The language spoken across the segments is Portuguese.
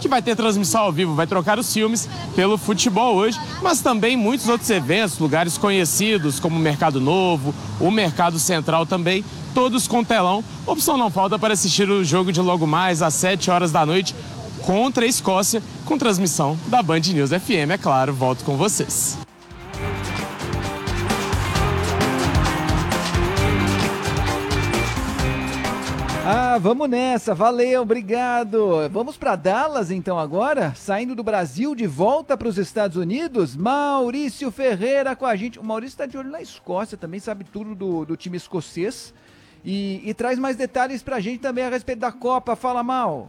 que vai ter transmissão ao vivo, vai trocar os filmes pelo futebol hoje, mas também muitos outros eventos, lugares conhecidos como o Mercado Novo, o Mercado Central também, todos com telão. Opção não falta para assistir o jogo de logo mais às 7 horas da noite contra a Escócia, com transmissão da Band News FM, é claro. Volto com vocês. Vamos nessa, valeu, obrigado. Vamos para Dallas então agora, saindo do Brasil de volta para os Estados Unidos, Maurício Ferreira com a gente. O Maurício está de olho na Escócia, também sabe tudo do time escocês e traz mais detalhes para a gente também a respeito da Copa. Fala, Mal.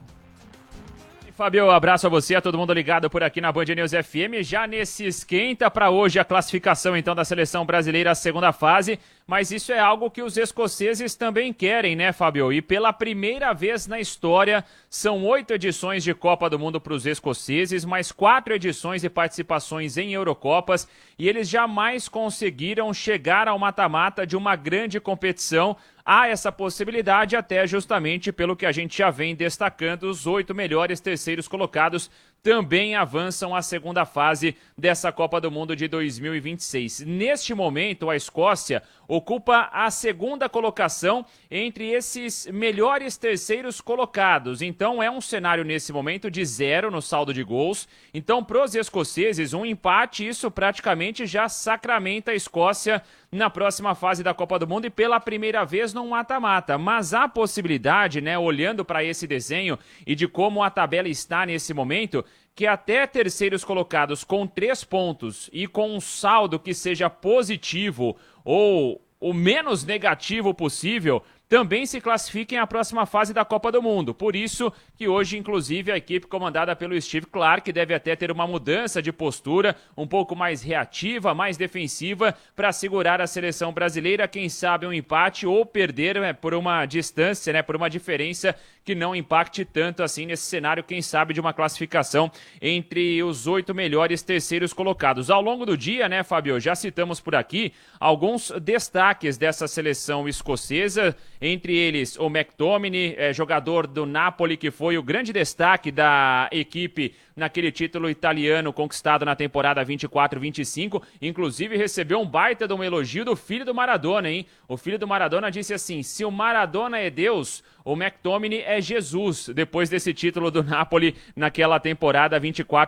Fabio, abraço a você, a todo mundo ligado por aqui na Band News FM, já nesse esquenta para hoje a classificação então da seleção brasileira à segunda fase, mas isso é algo que os escoceses também querem, né, Fabio? E pela primeira vez na história, são 8 edições de Copa do Mundo para os escoceses, mais 4 edições e participações em Eurocopas, e eles jamais conseguiram chegar ao mata-mata de uma grande competição. Há essa possibilidade até justamente pelo que a gente já vem destacando, os 8 melhores terceiros colocados também avançam à segunda fase dessa Copa do Mundo de 2026. Neste momento, a Escócia ocupa a segunda colocação entre esses melhores terceiros colocados. Então é um cenário nesse momento de 0 no saldo de gols. Então para os escoceses, um empate, isso praticamente já sacramenta a Escócia na próxima fase da Copa do Mundo e pela primeira vez num mata-mata. Mas há possibilidade, né, olhando para esse desenho e de como a tabela está nesse momento, que até terceiros colocados com 3 pontos e com um saldo que seja positivo ou o menos negativo possível, também se classifiquem à próxima fase da Copa do Mundo. Por isso que hoje, inclusive, a equipe comandada pelo Steve Clarke deve até ter uma mudança de postura, um pouco mais reativa, mais defensiva, para segurar a seleção brasileira, quem sabe um empate ou perder por uma distância, né, por uma diferença que não impacte tanto assim nesse cenário, quem sabe, de uma classificação entre os 8 melhores terceiros colocados. Ao longo do dia, né, Fabio, já citamos por aqui alguns destaques dessa seleção escocesa, entre eles o McTominay, jogador do Napoli, que foi o grande destaque da equipe naquele título italiano conquistado na temporada 24-25, inclusive recebeu um baita de um elogio do filho do Maradona, hein? O filho do Maradona disse assim: se o Maradona é Deus, o McTominay é Jesus, depois desse título do Napoli naquela temporada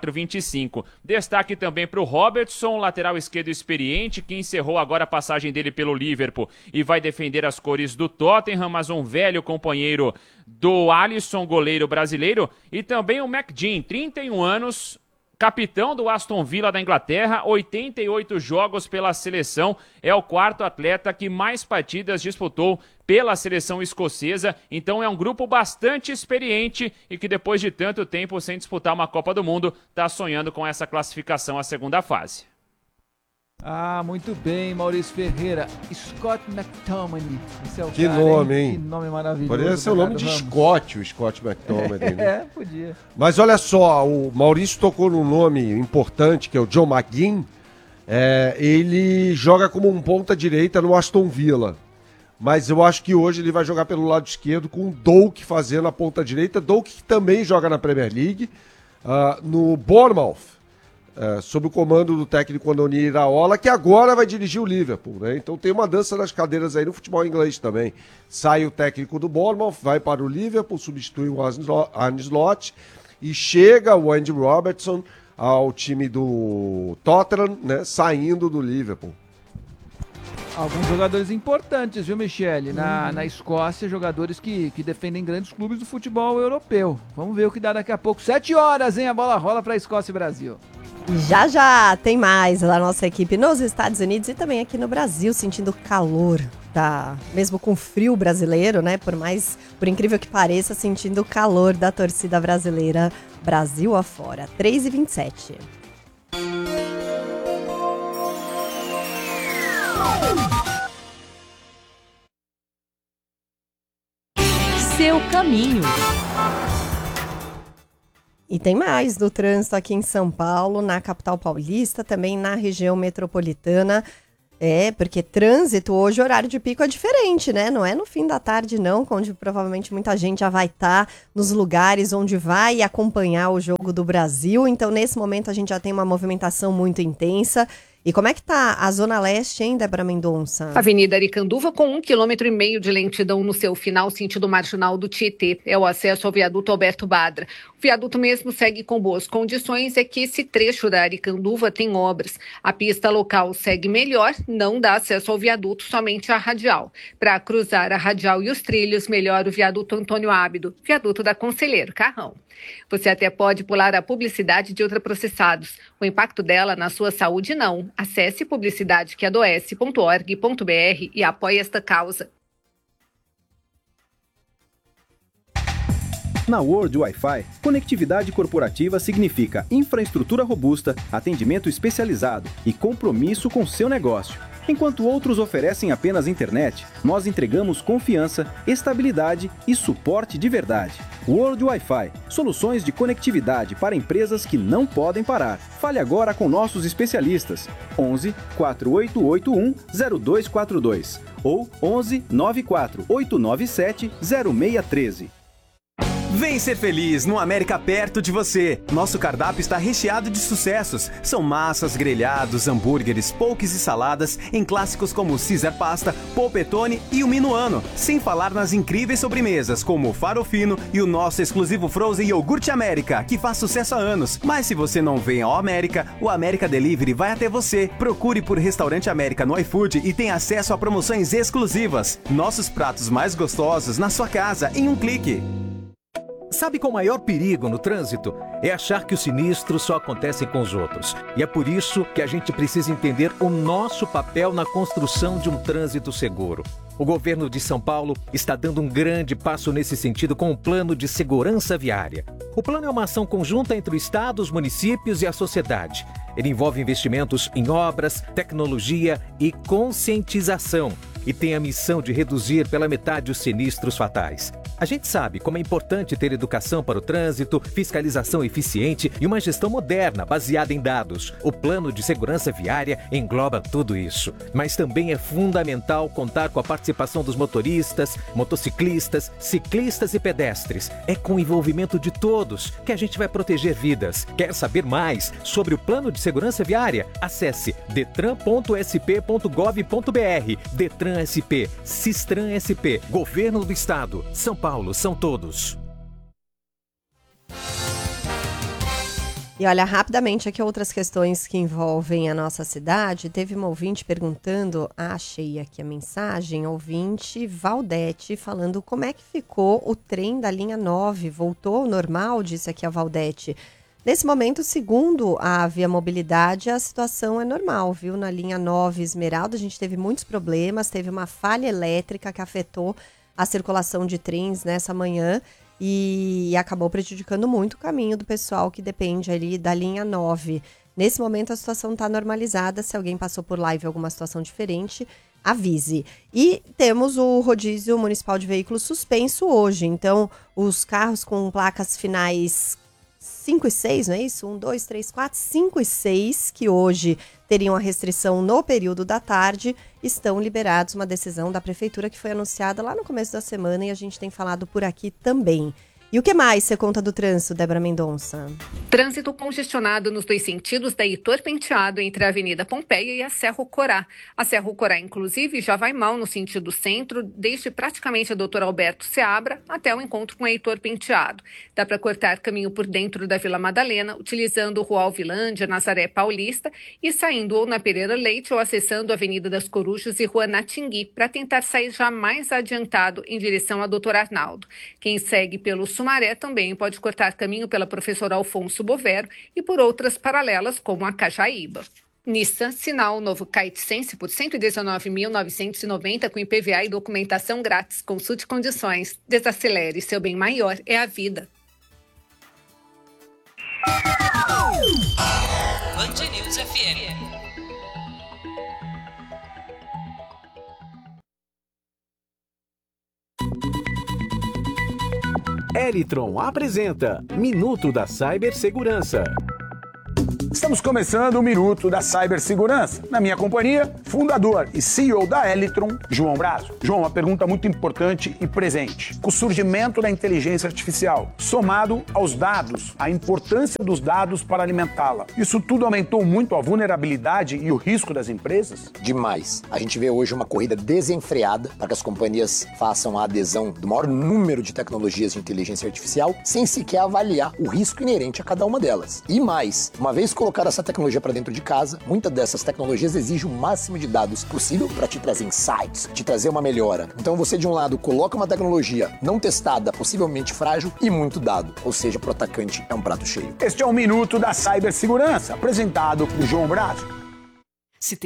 24-25. Destaque também para o Robertson, lateral esquerdo experiente, que encerrou agora a passagem dele pelo Liverpool e vai defender as cores do Tottenham, mas um velho companheiro do Alisson, goleiro brasileiro, e também o McGinn, 31 anos, capitão do Aston Villa da Inglaterra, 88 jogos pela seleção, é o 4º atleta que mais partidas disputou pela seleção escocesa, então é um grupo bastante experiente e que depois de tanto tempo sem disputar uma Copa do Mundo, está sonhando com essa classificação à segunda fase. Muito bem, Maurício Ferreira. Scott McTominay. Esse é o que cara, nome, hein? Que nome maravilhoso. Poderia ser o nome de Scott, o Scott McTominay. Né? Podia. Mas olha só, o Maurício tocou num nome importante, que é o John McGinn. Ele joga como um ponta-direita no Aston Villa. Mas eu acho que hoje ele vai jogar pelo lado esquerdo com o Doak fazendo a ponta-direita. Doak que também joga na Premier League, no Bournemouth. Sob o comando do técnico Andoni Iraola, que agora vai dirigir o Liverpool, né? Então tem uma dança das cadeiras aí no futebol inglês também. Sai o técnico do Bournemouth, vai para o Liverpool, substitui o Arne Slot e chega o Andy Robertson ao time do Tottenham, né? Saindo do Liverpool. Alguns jogadores importantes, viu, Michele? Na Escócia, jogadores que defendem grandes clubes do futebol europeu. Vamos ver o que dá daqui a pouco. 7 horas, hein? A bola rola para Escócia e Brasil. Já tem mais da nossa equipe nos Estados Unidos e também aqui no Brasil, sentindo calor, mesmo com frio brasileiro, né? Por incrível que pareça, sentindo o calor da torcida brasileira, Brasil afora. 3h27. Seu caminho. E tem mais do trânsito aqui em São Paulo, na capital paulista, também na região metropolitana. Porque trânsito, hoje o horário de pico é diferente, né? Não é no fim da tarde, não, onde provavelmente muita gente já vai estar nos lugares onde vai acompanhar o Jogo do Brasil. Então, nesse momento, a gente já tem uma movimentação muito intensa. E como é que tá a Zona Leste, hein, Débora Mendonça? Avenida Aricanduva com 1,5 km de lentidão no seu final, sentido marginal do Tietê. É o acesso ao viaduto Alberto Badra. O viaduto mesmo segue com boas condições, é que esse trecho da Aricanduva tem obras. A pista local segue melhor, não dá acesso ao viaduto, somente a radial. Para cruzar a radial e os trilhos, melhor o viaduto Antônio Ábido, viaduto da Conselheiro Carrão. Você até pode pular a publicidade de ultraprocessados. O impacto dela na sua saúde não. Acesse publicidadequeadoece.org.br e apoie esta causa. Na World Wi-Fi, conectividade corporativa significa infraestrutura robusta, atendimento especializado e compromisso com seu negócio. Enquanto outros oferecem apenas internet, nós entregamos confiança, estabilidade e suporte de verdade. World Wi-Fi, soluções de conectividade para empresas que não podem parar. Fale agora com nossos especialistas. 11 4881 0242 ou 11 94 897 0613. Vem ser feliz no América perto de você. Nosso cardápio está recheado de sucessos. São massas, grelhados, hambúrgueres, pokés e saladas em clássicos como Caesar Pasta, Polpettone e o Minuano. Sem falar nas incríveis sobremesas como o Farofino e o nosso exclusivo Frozen Iogurte América, que faz sucesso há anos. Mas se você não vem ao América, o América Delivery vai até você. Procure por Restaurante América no iFood e tenha acesso a promoções exclusivas. Nossos pratos mais gostosos na sua casa em um clique. Sabe qual o maior perigo no trânsito? É achar que os sinistros só acontecem com os outros. E é por isso que a gente precisa entender o nosso papel na construção de um trânsito seguro. O governo de São Paulo está dando um grande passo nesse sentido com o Plano de Segurança Viária. O plano é uma ação conjunta entre o Estado, os municípios e a sociedade. Ele envolve investimentos em obras, tecnologia e conscientização. E tem a missão de reduzir pela metade os sinistros fatais. A gente sabe como é importante ter educação para o trânsito, fiscalização eficiente e uma gestão moderna baseada em dados. O Plano de Segurança Viária engloba tudo isso. Mas também é fundamental contar com a participação dos motoristas, motociclistas, ciclistas e pedestres. É com o envolvimento de todos que a gente vai proteger vidas. Quer saber mais sobre o Plano de Segurança Viária? Acesse detran.sp.gov.br. Detran SP, Sistran SP, Governo do Estado, São Paulo, são todos. E olha, rapidamente aqui outras questões que envolvem a nossa cidade. Teve uma ouvinte perguntando, achei aqui a mensagem, ouvinte Valdete, falando como é que ficou o trem da linha 9. Voltou ao normal, disse aqui a Valdete. Nesse momento, segundo a Via Mobilidade, a situação é normal, viu? Na linha 9 Esmeralda, a gente teve muitos problemas, teve uma falha elétrica que afetou a circulação de trens nessa manhã e acabou prejudicando muito o caminho do pessoal que depende ali da linha 9. Nesse momento, a situação está normalizada. Se alguém passou por lá e viu alguma situação diferente, avise. E temos o rodízio municipal de veículos suspenso hoje. Então, os carros com placas finais 5 e 6, não é isso? 1, 2, 3, 4, 5 e 6, que hoje teriam a restrição no período da tarde, estão liberados. Uma decisão da prefeitura que foi anunciada lá no começo da semana e a gente tem falado por aqui também. E o que mais você conta do trânsito, Débora Mendonça? Trânsito congestionado nos dois sentidos da Heitor Penteado entre a Avenida Pompeia e a Cerro Corá. A Cerro Corá, inclusive, já vai mal no sentido centro, desde praticamente a Dr. Alberto Seabra até o encontro com a Heitor Penteado. Dá para cortar caminho por dentro da Vila Madalena, utilizando Rua Alvilândia, Nazaré Paulista e saindo ou na Pereira Leite ou acessando a Avenida das Corujas e Rua Natingui, para tentar sair já mais adiantado em direção a Dr. Arnaldo. Quem segue pelo Sumaré também pode cortar caminho pela Professor Alfonso Bovero e por outras paralelas, como a Cajaíba. Nissan Sinal, novo Kite Sense por R$ 119.990 com IPVA e documentação grátis. Consulte condições. Desacelere, seu bem maior é a vida. Band News FM. Elitron apresenta Minuto da Cibersegurança. Estamos começando o Minuto da Cibersegurança. Na minha companhia, fundador e CEO da Eletron, João Brazo. João, uma pergunta muito importante e presente. Com o surgimento da inteligência artificial, somado aos dados, a importância dos dados para alimentá-la, isso tudo aumentou muito a vulnerabilidade e o risco das empresas? Demais. A gente vê hoje uma corrida desenfreada para que as companhias façam a adesão do maior número de tecnologias de inteligência artificial sem sequer avaliar o risco inerente a cada uma delas. E mais, uma vez colocar essa tecnologia para dentro de casa, muitas dessas tecnologias exigem o máximo de dados possível para te trazer insights, te trazer uma melhora. Então você, de um lado, coloca uma tecnologia não testada, possivelmente frágil e muito dado. Ou seja, para o atacante é um prato cheio. Este é o Minuto da Cibersegurança, apresentado por João Brazo.